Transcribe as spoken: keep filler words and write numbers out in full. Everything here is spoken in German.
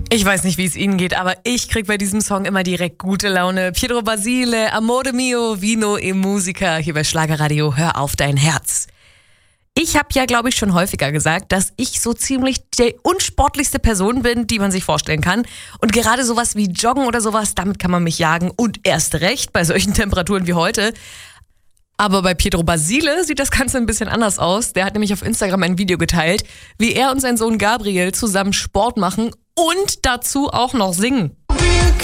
Ich weiß nicht, wie es Ihnen geht, aber ich krieg bei diesem Song immer direkt gute Laune. Pietro Basile, Amore mio, Vino e Musica, hier bei Schlagerradio, hör auf dein Herz. Ich habe ja, glaube ich, schon häufiger gesagt, dass ich so ziemlich die unsportlichste Person bin, die man sich vorstellen kann. Und gerade sowas wie Joggen oder sowas, damit kann man mich jagen. Und erst recht bei solchen Temperaturen wie heute. Aber bei Pietro Basile sieht das Ganze ein bisschen anders aus. Der hat nämlich auf Instagram ein Video geteilt, wie er und sein Sohn Gabriel zusammen Sport machen und dazu auch noch singen.